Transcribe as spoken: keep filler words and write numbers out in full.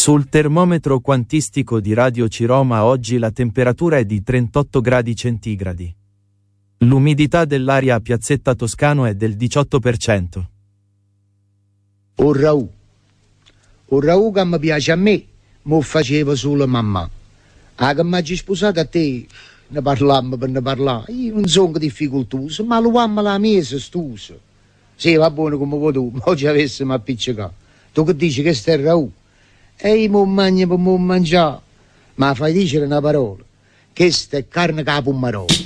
Sul termometro quantistico di Radio Ciroma oggi la temperatura è di trentotto gradi centigradi. L'umidità dell'aria a Piazzetta Toscano è del diciotto per cento. O Raù, o Raù che mi piace a me, mo faceva solo mamma. Ah, che mi hagi sposato a te, ne parlammo per ne parlare. Io non sono difficoltoso, ma lo amo la mese stuso. Sì, va buono come vuoi tu, ma oggi avessimo appiccicato. Tu che dici che stai Raù? Ehi, mo mangia per mo mangiare. Ma fai dicere una parola, che sta è carne capo un marò.